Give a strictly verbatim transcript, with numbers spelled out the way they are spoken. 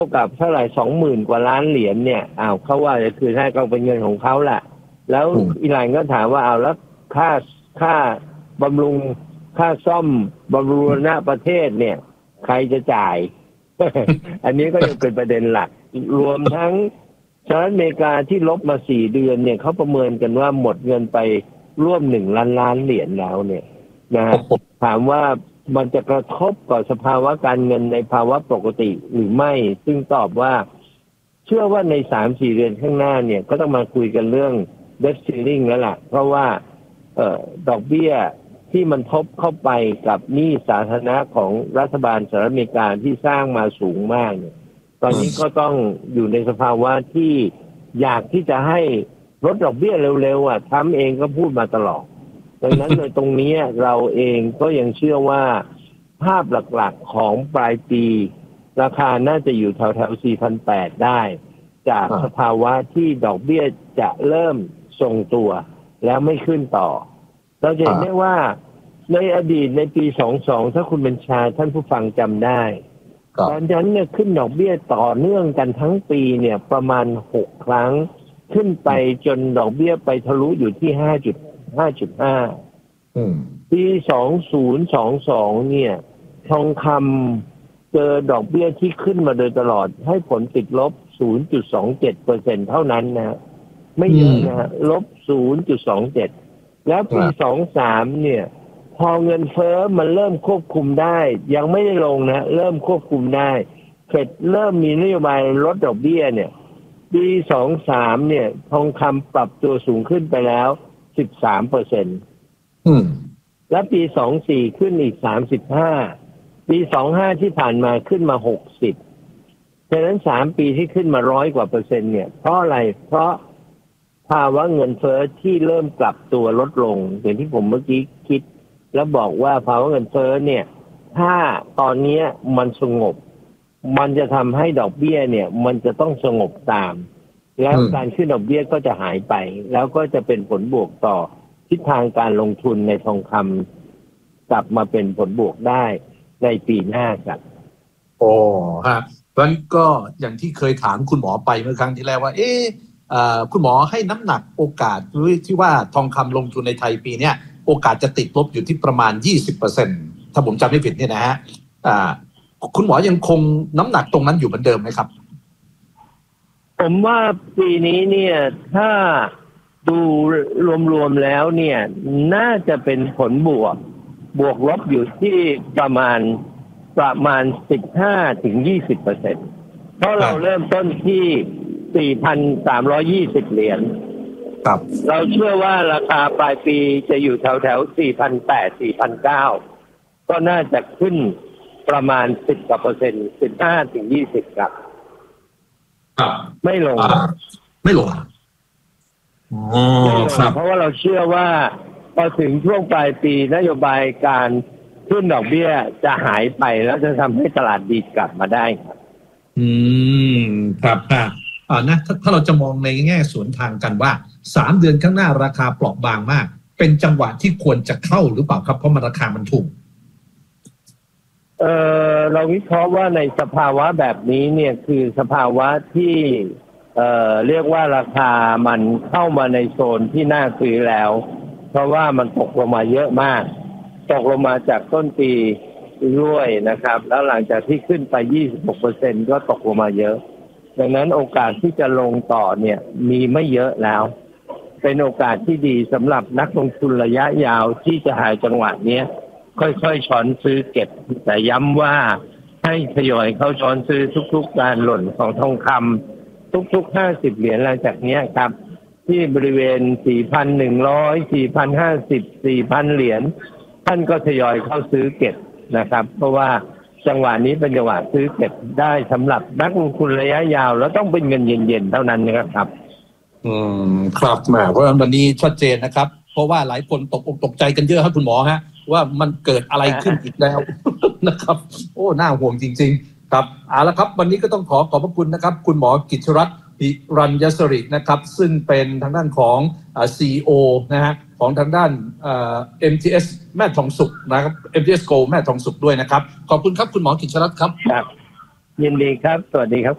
กับเท่าไหร่สองหมื่นกว่าล้านเหรียญเนี่ยอ้าวเขาว่าจะคืนให้ก็เป็นเงินของเขาแหละแล้วอิหร่านก็ถามว่าเอาแล้วค่าค่าบำรุงค่าซ่อมบำรุงณประเทศเนี่ยใครจะจ่าย อันนี้ก็ยังเป็นประเด็นหลักรวมทั้งสหรัฐอเมริกาที่ลบมาสี่เดือนเนี่ยเขาประเมินกันว่าหมดเงินไปร่วมหนึ่งล้านล้านเหรียญแล้วเนี่ยนะฮะถามว่ามันจะกระทบต่อสภาวะการเงินในภาวะปกติหรือไม่ซึ่งตอบว่าเชื่อว่าในสามสี่เดือนข้างหน้าเนี่ยก็ต้องมาคุยกันเรื่อง debt ceiling แล้วล่ะเพราะว่าเอ่อดอกเบี้ยที่มันทบเข้าไปกับหนี้สาธารณะของรัฐบาลสหรัฐอเมริกาที่สร้างมาสูงมากเนี่ยตอนนี้ก็ต้องอยู่ในสภาวะที่อยากที่จะให้ลดดอกเบี้ยเร็วๆอ่ะทำเองก็พูดมาตลอดดังนั้นในตรงนี้เราเองก็ยังเชื่อว่าภาพหลักๆของปลายปีราคาน่าจะอยู่แถวๆ สี่พันแปดร้อย ได้จากสภาวะที่ดอกเบี้ยจะเริ่มทรงตัวแล้วไม่ขึ้นต่อเราจะเห็นได้ว่าในอดีตในปีสองสิบสองถ้าคุณบัญชาท่านผู้ฟังจำได้ตอนนั้นเนี่ยขึ้นดอกเบี้ยต่อเนื่องกันทั้งปีเนี่ยประมาณหกครั้งขึ้นไปจนดอกเบี้ยไปทะลุอยู่ที่ ห้าจุดห้า ปีสองพันยี่สิบสองเนี่ยทองคำเจอดอกเบี้ยที่ขึ้นมาโดยตลอดให้ผลติดลบ ศูนย์จุดสองเจ็ดเปอร์เซ็นต์ เท่านั้นนะไม่เยอะนะฮะลบ ศูนย์จุดสองเจ็ด แล้วปีสองพันยี่สิบสามเนี่ยพอเงินเฟ้อมันเริ่มควบคุมได้ยังไม่ได้ลงนะเริ่มควบคุมได้เฟดเริ่มมีนโยบายลดดอกเบี้ยเนี่ยปีสองพันยี่สิบสามเนี่ยทองคำปรับตัวสูงขึ้นไปแล้ว สิบสามเปอร์เซ็นต์อืมและปีสองพันสี่ขึ้นอีกสามสิบห้าปีสองพันห้าที่ผ่านมาขึ้นมาหกสิบฉะนั้นสามปีที่ขึ้นมาร้อยกว่าเปอร์เซ็นต์เนี่ยเพราะอะไรเพราะภาวะเงินเฟ้อที่เริ่มกลับตัวลดลงอย่างที่ผมเมื่อกี้คิดแล้วบอกว่าภาวะเงินเฟ้อเนี่ยถ้าตอนนี้มันสงบมันจะทำให้ดอกเบี้ยเนี่ยมันจะต้องสงบตามแล้วการขึ้นดอกเบี้ยก็จะหายไปแล้วก็จะเป็นผลบวกต่อทิศทางการลงทุนในทองคำกลับมาเป็นผลบวกได้ในปีหน้าครับโอ้ฮะเพราะฉะนั้นก็อย่างที่เคยถามคุณหมอไปเมื่อครั้งที่แล้วว่าเอ๊ะคุณหมอให้น้ำหนักโอกาสที่ว่าทองคำลงทุนในไทยปีนี้โอกาสจะติดลบอยู่ที่ประมาณ ยี่สิบเปอร์เซ็นต์ ถ้าผมจำไม่ผิดเนี่ยนะฮะคุณหมอยังคงน้ำหนักตรงนั้นอยู่เหมือนเดิมไหมครับผมว่าปีนี้เนี่ยถ้าดูรวมๆแล้วเนี่ยน่าจะเป็นผลบวกบวกลบอยู่ที่ประมาณประมาณ สิบห้าถึงยี่สิบเปอร์เซ็นต์ เพราะเราเริ่มต้นที่ สี่พันสามร้อยยี่สิบ เหรียญครับเราเชื่อว่าราคาปลายปีจะอยู่แถวๆ สี่พันแปดร้อย สี่พันเก้าร้อย ก็น่าจะขึ้นประมาณสิบกว่าเปอร์เซ็นต์ สิบห้าถึงยี่สิบครับไม่ลงไม่ลงอ๋อครับเพราะว่าเราเชื่อว่าพอถึงช่วงปลายปีนโยบายการขึ้นดอกเบี้ยจะหายไปแล้วจะทำให้ตลาดดีกลับมาได้ครับอืมครับค่ะอ่านะถ้าถ้าเราจะมองในแง่สวนทางกันว่าสามเดือนข้างหน้าราคาเปราะบางมากเป็นจังหวะที่ควรจะเข้าหรือเปล่าครับเพราะมันราคามันถูกเออเราวิเคราะห์ว่าในสภาวะแบบนี้เนี่ยคือสภาวะที่เอ่อเรียกว่าราคามันเข้ามาในโซนที่น่าซื้อแล้วเพราะว่ามันตกลงมาเยอะมากตกลงมาจากต้นปีด้วยนะครับแล้วหลังจากที่ขึ้นไป ยี่สิบหกเปอร์เซ็นต์ ก็ตกลงมาเยอะดังนั้นโอกาสที่จะลงต่อเนี่ยมีไม่เยอะแล้วเป็นโอกาสที่ดีสำหรับนักลงทุนระยะยาวที่จะหาจังหวะนี้ค่อยๆช้อนซื้อเก็บแต่ย้ำว่าให้ทยอยเข้าช้อนซื้อทุกๆการหล่นของทองคำทุกๆห้าสิบเหรียญหลังจากนี้ครับที่บริเวณ สี่พันหนึ่งร้อย สี่พันห้าสิบ สี่พัน เหรียญท่านก็ทยอยเข้าซื้อเก็บนะครับเพราะว่าจังหวะนี้เป็นจังหวะซื้อเก็บได้สำหรับนักลงทุนระยะยาวแล้วต้องเป็นเงินเย็นๆเท่านั้นนะครับอืมครับแหมเพราะวันนี้ชัดเจนนะครับเพราะว่าหลายคนตกอกตกใจกันเยอะครับคุณหมอฮะว่ามันเกิดอะไรขึ้นอีกแล้วนะครับโอ้น่าห่วงจริงๆครับเอาละครับวันนี้ก็ต้องขอขอบพระคุณนะครับคุณหมอกิจรัตน์หิรัญยศรินะครับซึ่งเป็นทางด้านของ ซี อี โอ นะฮะของทางด้านเอ่อ เอ็ม ที เอส แม่ทองสุขนะครับ เอ็ม ที เอส Gold แม่ทองสุขด้วยนะครับขอบคุณครับคุณหมอกิจรัตน์ครับครับยินดีครับสวัสดีครับ